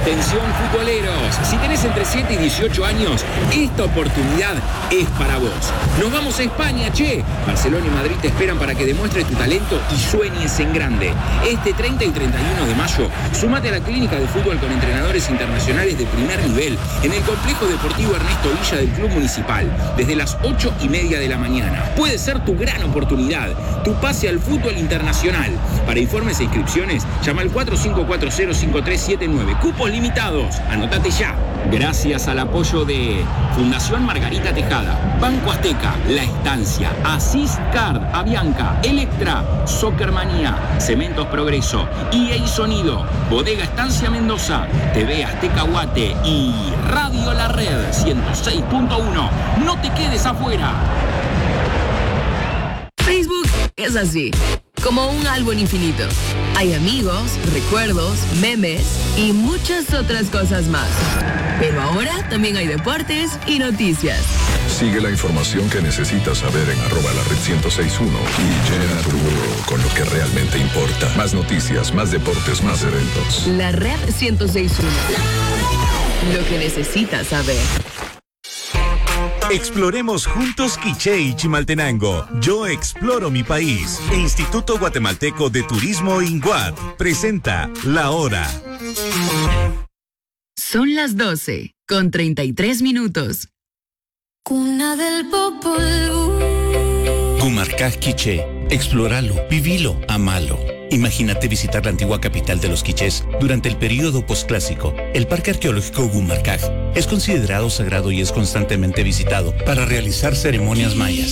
Atención futboleros, si tenés entre 7 y 18 años, esta oportunidad es para vos. Nos vamos a España, che. Barcelona y Madrid te esperan para que demuestres tu talento y sueñes en grande. Este 30 y 31 de mayo, sumate a la clínica de fútbol con entrenadores internacionales de primer nivel en el complejo deportivo Ernesto Villa del Club Municipal, desde las 8:30 de la mañana. Puede ser tu gran oportunidad, tu pase al fútbol internacional. Para informes e inscripciones, llama al 4540-5379. Cupos limitados. Anotate ya. Gracias al apoyo de Fundación Margarita Tejada, Banco Azteca, La Estancia, Asís Card, Avianca, Electra, Soccermanía, Cementos Progreso, EA Sonido, Bodega Estancia Mendoza, TV Azteca Guate y Radio La Red 106.1. No te quedes afuera. Facebook es así, como un álbum infinito. Hay amigos, recuerdos, memes y muchas otras cosas más. Pero ahora también hay deportes y noticias. Sigue la información que necesitas saber en @lared1061 y llena tu muro con lo que realmente importa. Más noticias, más deportes, más eventos. La Red 106.1. Lo que necesitas saber. Exploremos juntos Quiché y Chimaltenango. Yo exploro mi país. Instituto Guatemalteco de Turismo INGUAT presenta La Hora. Son las 12:33. Cuna del Popol. Gumarcaj Quiché. Explóralo, vivilo, amalo. Imagínate visitar la antigua capital de los quichés durante el período posclásico. El Parque Arqueológico Gumarcaj es considerado sagrado y es constantemente visitado para realizar ceremonias mayas.